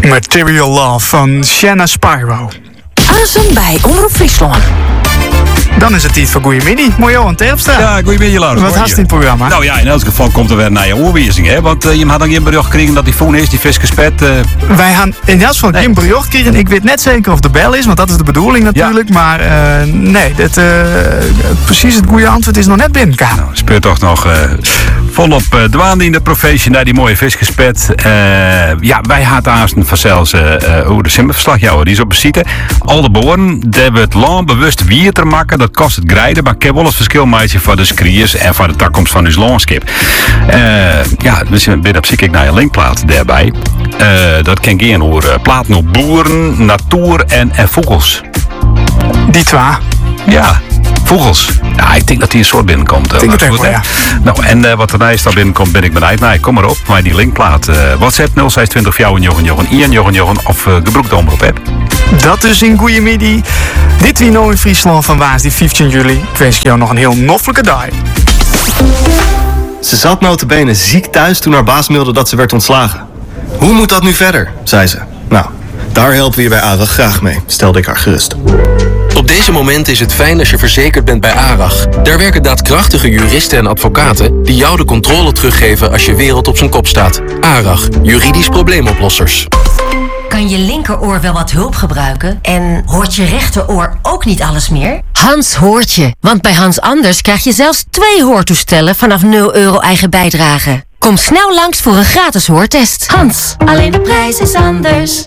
Material Love van Shanna Spyro. Aanzien bij Omroep Friesland. Dan is het tijd voor Goeiemiddag. Mooi Johan Terpstra. Ja, goeiemiddag Lars. Wat hast in het programma? Nou ja, in elk geval komt er weer naar je oorwijzing, hè? Want je had dan geen bericht gekregen dat die phone is, die viskespet. Wij gaan in elk geval geen bericht krijgen. Ik weet net zeker of de bel is, want dat is de bedoeling natuurlijk. Ja. Maar nee, precies het goede antwoord is nog net binnenkomen. Nou, speurt toch nog volop dwaan in de professie naar die mooie viskespet. Ja, wij hadden aanstaan vanzelfs hoe de simmerverslagjouwer die is op bezitten. Al de boren, daar wordt lang bewust wie te maken. Dat kost het grijden, maar ik heb wel het verschil maken voor de skriers en voor de toekomst van uw landschap. Ja, dus ben op zich naar je linkplaat daarbij. Dat kan gaan over platen op boeren, natuur en vogels. Die twee? Ja, vogels. Ja, ik denk dat die een soort binnenkomt. Ik denk het ook wel, ja. Nou, en wat er naast binnenkomt, ben ik benieuwd. Nou, kom maar op, maar die linkplaat. WhatsApp 0620 Jochen of gebruik de omroep app. Dat dus in Goeiemiddag. Dit wie nou in Friesland van Waas die 15 juli. Ik wens jou nog een heel noffelijke dag. Ze zat notabene ziek thuis toen haar baas mailde dat ze werd ontslagen. Hoe moet dat nu verder, zei ze. Nou, daar helpen we je bij ARAG graag mee, stelde ik haar gerust. Op deze momenten is het fijn als je verzekerd bent bij ARAG. Daar werken daadkrachtige juristen en advocaten die jou de controle teruggeven als je wereld op zijn kop staat. ARAG, juridisch probleemoplossers. Kan je linkeroor wel wat hulp gebruiken? En hoort je rechteroor ook niet alles meer? Hans hoort je, want bij Hans Anders krijg je zelfs 2 hoortoestellen vanaf €0 eigen bijdrage. Kom snel langs voor een gratis hoortest. Hans, alleen de prijs is anders.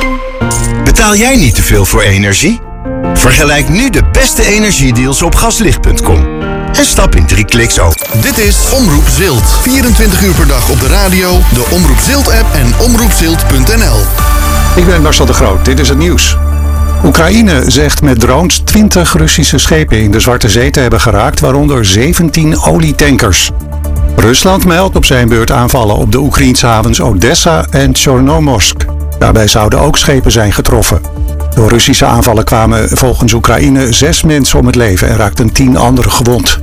Betaal jij niet te veel voor energie? Vergelijk nu de beste energiedeals op gaslicht.com. En stap in 3 kliks over. Dit is Omroep Zilt. 24 uur per dag op de radio, de Omroep Zilt-app en omroepzilt.nl. Ik ben Marcel de Groot, dit is het nieuws. Oekraïne zegt met drones 20 Russische schepen in de Zwarte Zee te hebben geraakt, waaronder 17 olietankers. Rusland meldt op zijn beurt aanvallen op de Oekraïense havens Odessa en Chornomorsk. Daarbij zouden ook schepen zijn getroffen. Door Russische aanvallen kwamen volgens Oekraïne 6 mensen om het leven en raakten 10 anderen gewond.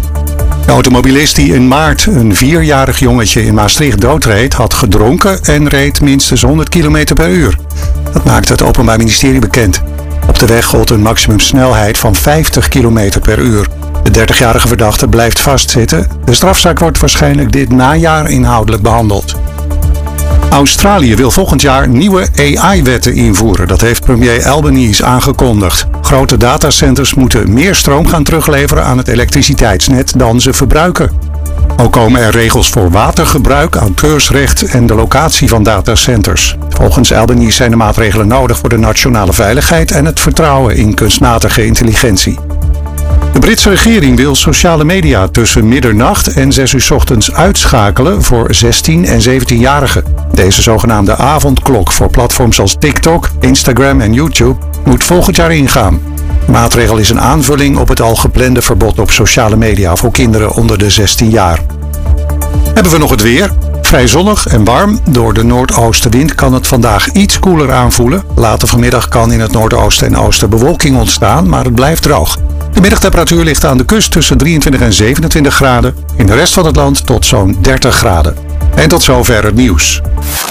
De automobilist die in maart een 4-jarig jongetje in Maastricht doodreed, had gedronken en reed minstens 100 km per uur. Dat maakte het Openbaar Ministerie bekend. Op de weg gold een maximumsnelheid van 50 km per uur. De 30-jarige verdachte blijft vastzitten. De strafzaak wordt waarschijnlijk dit najaar inhoudelijk behandeld. Australië wil volgend jaar nieuwe AI-wetten invoeren. Dat heeft premier Albanese aangekondigd. Grote datacenters moeten meer stroom gaan terugleveren aan het elektriciteitsnet dan ze verbruiken. Ook komen er regels voor watergebruik, auteursrecht en de locatie van datacenters. Volgens Albanese zijn de maatregelen nodig voor de nationale veiligheid en het vertrouwen in kunstmatige intelligentie. De Britse regering wil sociale media tussen middernacht en 6 uur 's ochtends uitschakelen voor 16- en 17-jarigen. Deze zogenaamde avondklok voor platforms als TikTok, Instagram en YouTube moet volgend jaar ingaan. De maatregel is een aanvulling op het al geplande verbod op sociale media voor kinderen onder de 16 jaar. Hebben we nog het weer? Vrij zonnig en warm. Door de noordoostenwind kan het vandaag iets koeler aanvoelen. Later vanmiddag kan in het noordoosten en oosten bewolking ontstaan, maar het blijft droog. De middagtemperatuur ligt aan de kust tussen 23 en 27 graden. In de rest van het land tot zo'n 30 graden. En tot zover het nieuws.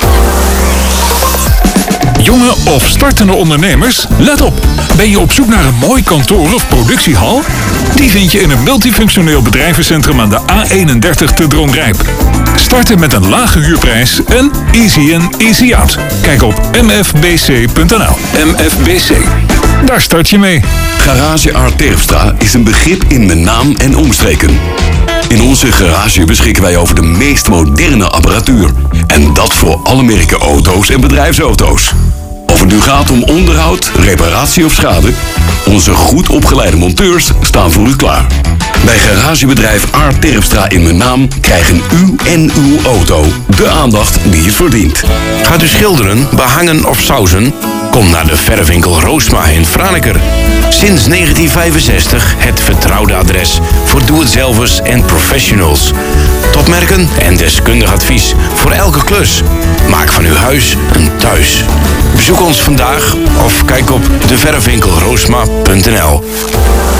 Jonge of startende ondernemers, let op. Ben je op zoek naar een mooi kantoor of productiehal? Die vind je in een multifunctioneel bedrijvencentrum aan de A31 te Droomrijp. Starten met een lage huurprijs en easy in, easy out. Kijk op mfbc.nl. MFBC. Daar start je mee. Garage Art Terpstra is een begrip in mijn naam en omstreken. In onze garage beschikken wij over de meest moderne apparatuur. En dat voor alle merken auto's en bedrijfsauto's. Of het nu gaat om onderhoud, reparatie of schade, onze goed opgeleide monteurs staan voor u klaar. Bij garagebedrijf Art Terpstra in mijn naam krijgen u en uw auto de aandacht die het verdient. Gaat u schilderen, behangen of sausen? Kom naar de verfwinkel Roosma in Franeker. Sinds 1965 het vertrouwde adres voor doe-het-zelvers en professionals. Topmerken en deskundig advies voor elke klus. Maak van uw huis een thuis. Bezoek ons vandaag of kijk op deverfwinkelroosma.nl.